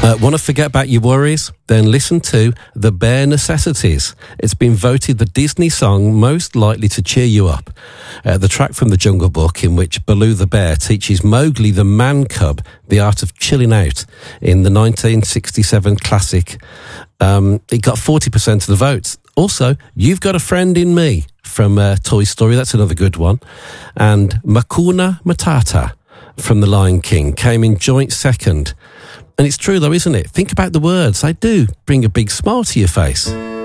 Want to forget about your worries? Then listen to The Bare Necessities. It's been voted the Disney song most likely to cheer you up. The track from The Jungle Book, in which Baloo the bear teaches Mowgli the man cub the art of chilling out in the 1967 classic. It got 40% of the votes. Also, You've Got a Friend in Me from Toy Story. That's another good one. And Hakuna Matata from The Lion King came in joint second. And it's true though, isn't it? Think about the words. They do bring a big smile to your face.